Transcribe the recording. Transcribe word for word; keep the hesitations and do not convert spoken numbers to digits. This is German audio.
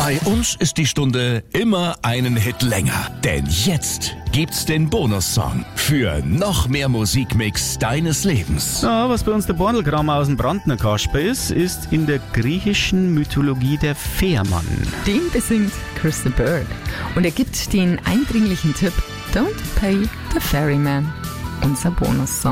Bei uns ist die Stunde immer einen Hit länger. Denn jetzt gibt's den Bonussong für noch mehr Musikmix deines Lebens. Ja, was bei uns der Bordelkram aus dem Brandner Kasper ist, ist in der griechischen Mythologie der Fährmann. Den besingt Chris the Bird. Und er gibt den eindringlichen Tipp: Don't pay the ferryman. Unser Bonussong.